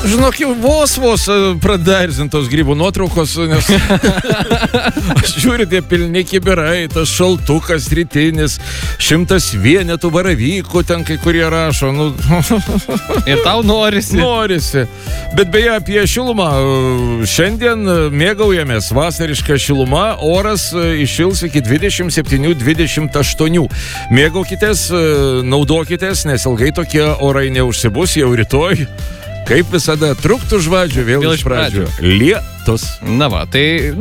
Žinok, jau vos praderzintos grybų nuotraukos, nes žiūri tie pilni kibirai, tas šaltukas rytinis, 100 vienetų baravykų, ten kai kurie rašo. Nu, ir tau norisi. Norisi. Bet beje, apie šilumą. Šiandien mėgaujamės vasarišką šilumą, oras iššils iki 27-28. Mėgaukitės, naudokitės, nes ilgai tokie orai neužsibus, jau rytoj. Kaip visada, truktų žvadžių, vėl iš pradžių. Lietus. Na va, tai